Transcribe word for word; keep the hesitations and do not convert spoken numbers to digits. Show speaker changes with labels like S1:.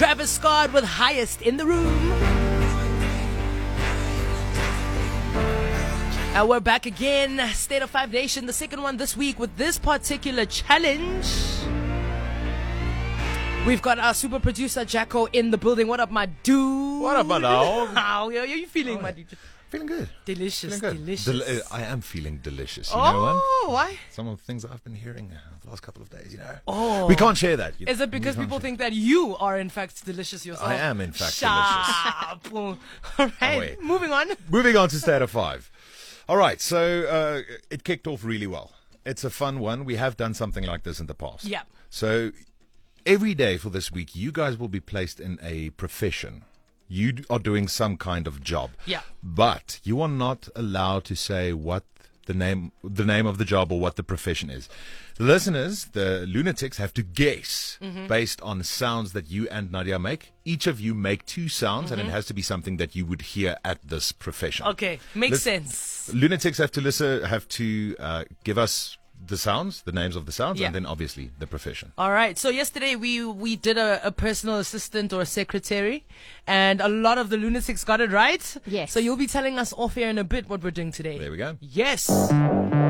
S1: Travis Scott with Highest in the Room. And we're back again. State of Five Nation, the second one this week with this particular challenge. We've got our super producer Jacko in the building. What up, my dude?
S2: What up, my dog?
S1: How are you feeling, oh, my dude?
S2: Feeling good.
S1: Delicious,
S2: feeling good.
S1: delicious.
S2: Del- I am feeling delicious. You
S1: oh,
S2: know what?
S1: Why?
S2: Some of the things I've been hearing the last couple of days, you know.
S1: Oh.
S2: We can't share that. You
S1: Is
S2: know?
S1: it because
S2: We
S1: people
S2: can't
S1: think that you are in fact delicious yourself?
S2: I am in fact
S1: Sharp.
S2: delicious.
S1: All right,
S2: wait.
S1: moving on.
S2: Moving on to State of Five. All right, so uh, it kicked off really well. It's a fun one. We have done something like this in the past.
S1: Yeah.
S2: So every day for this week, you guys will be placed in a profession. You d- are doing some kind of job.
S1: Yeah.
S2: But you are not allowed to say what the name the name of the job or what the profession is. The listeners, the lunatics, have to guess mm-hmm. based on sounds that you and Nadia make. Each of you make two sounds, mm-hmm. and it has to be something that you would hear at this profession.
S1: Okay, makes
S2: Lis-
S1: sense.
S2: Lunatics have to listen, have to uh, give us the sounds, the names of the sounds,
S1: yeah.
S2: and then obviously the profession.
S1: All right. So yesterday we we did a, a personal assistant or a secretary, and a lot of the lunatics got it right.
S3: Yes.
S1: So you'll be telling us off air in a bit what we're doing today.
S2: There we go.
S1: Yes.